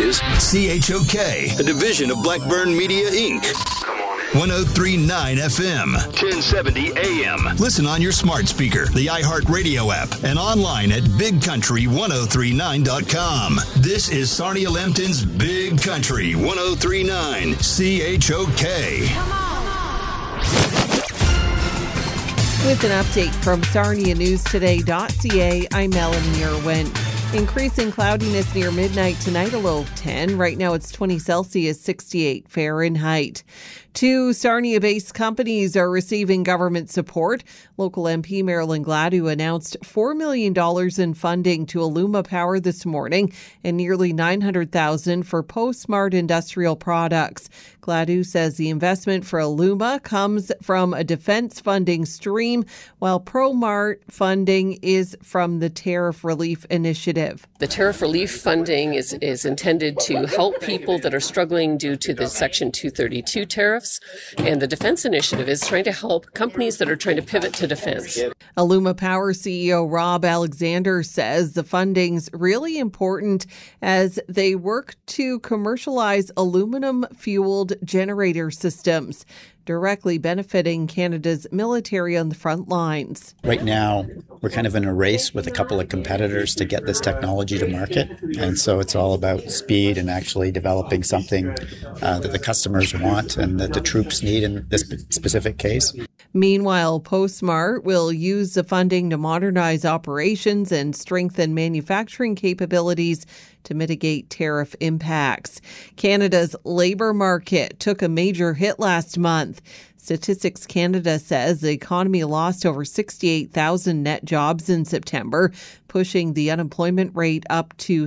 is CHOK, a division of Blackburn Media, Inc. 103.9 FM, 1070 AM. Listen on your smart speaker, the iHeartRadio app, and online at BigCountry1039.com. This is Sarnia Lambton's Big Country 1039 CHOK. Come on. With an update from SarniaNewsToday.ca, I'm Melanie Irwin. Increasing cloudiness near midnight tonight, a low of 10. Right now it's 20 Celsius, 68 Fahrenheit. 2 Sarnia-based companies are receiving government support. Local MP Marilyn Gladue announced $4 million in funding to Illuma Power this morning and nearly $900,000 for PostSmart Industrial Products. Gladue says the investment for Illuma comes from a defense funding stream, while ProMart funding is from the Tariff Relief Initiative. The tariff relief funding is intended to help people that are struggling due to the Section 232 tariffs, and the Defense Initiative is trying to help companies that are trying to pivot to defense. Illuma Power CEO Rob Alexander says the funding's really important as they work to commercialize aluminum-fueled generator systems, directly benefiting Canada's military on the front lines. Right now, we're kind of in a race with a couple of competitors to get this technology to market. And so it's all about speed and actually developing something that the customers want and that the troops need in this specific case. Meanwhile, PostSmart will use the funding to modernize operations and strengthen manufacturing capabilities to mitigate tariff impacts. Canada's labour market took a major hit last month. Statistics Canada says the economy lost over 68,000 net jobs in September, pushing the unemployment rate up to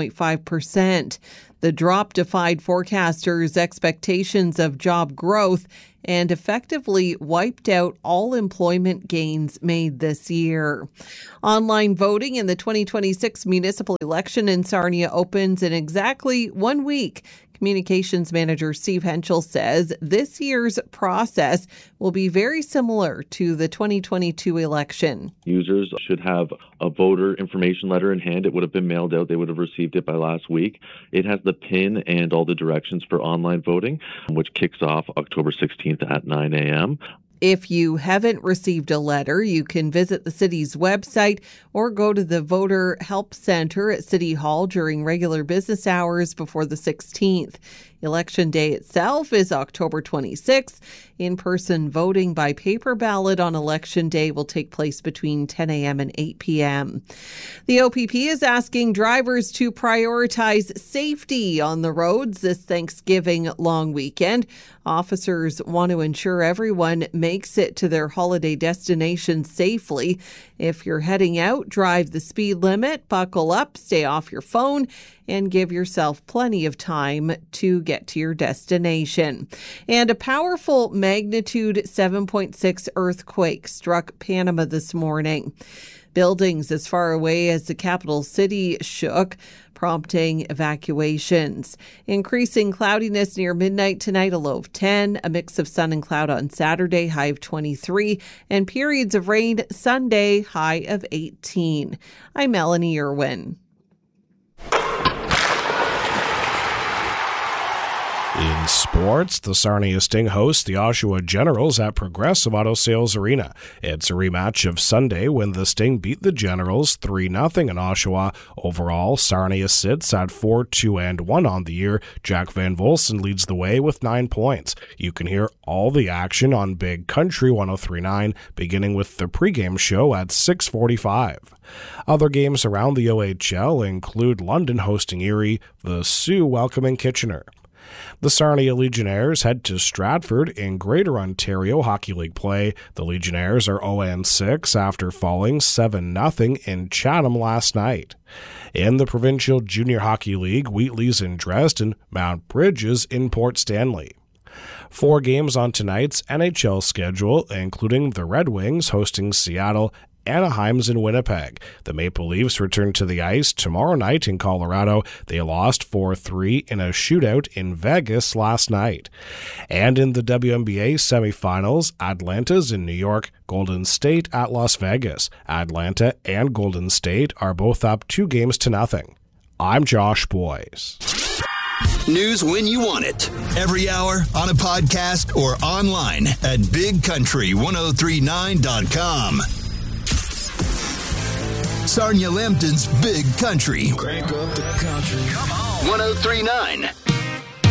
6.5%. The drop defied forecasters' expectations of job growth and effectively wiped out all employment gains made this year. Online voting in the 2026 municipal election in Sarnia opens in exactly 1 week. Communications Manager Steve Henschel says this year's process will be very similar to the 2022 election. Users should have a voter information letter in hand. It would have been mailed out. They would have received it by last week. It has the PIN and all the directions for online voting, which kicks off October 16th at 9 a.m. If you haven't received a letter, you can visit the city's website or go to the Voter Help Center at City Hall during regular business hours before the 16th. Election day itself is October 26th. In-person voting by paper ballot on Election Day will take place between 10 a.m. and 8 p.m. The OPP is asking drivers to prioritize safety on the roads this Thanksgiving long weekend. Officers want to ensure everyone makes it to their holiday destination safely. If you're heading out, drive the speed limit, buckle up, stay off your phone, and give yourself plenty of time to get to your destination. And a powerful magnitude 7.6 earthquake struck Panama this morning. Buildings as far away as the capital city shook, prompting evacuations. Increasing cloudiness near midnight tonight, a low of 10, a mix of sun and cloud on Saturday, high of 23, and periods of rain Sunday, high of 18. I'm Melanie Irwin. In sports, the Sarnia Sting hosts the Oshawa Generals at Progressive Auto Sales Arena. It's a rematch of Sunday when the Sting beat the Generals 3-0 in Oshawa. Overall, Sarnia sits at 4-2-1 on the year. Jack Van Volsen leads the way with 9 points. You can hear all the action on Big Country 103.9, beginning with the pregame show at 6:45. Other games around the OHL include London hosting Erie, the Sioux welcoming Kitchener. The Sarnia Legionnaires head to Stratford in Greater Ontario Hockey League play. The Legionnaires are 0-6 after falling 7-0 in Chatham last night. In the Provincial Junior Hockey League, Wheatley's in Dresden, Mount Bridges in Port Stanley. 4 games on tonight's NHL schedule, including the Red Wings hosting Seattle, Anaheim's in Winnipeg. The Maple Leafs return to the ice tomorrow night in Colorado. They lost 4-3 in a shootout in Vegas last night. And in the WNBA semifinals, Atlanta's in New York, Golden State at Las Vegas. Atlanta and Golden State are both up 2-0. I'm Josh Boyce. News when you want it. Every hour, on a podcast, or online at BigCountry1039.com. Sarnia Lambton's Big Country. Crank up the country. Come on. 1039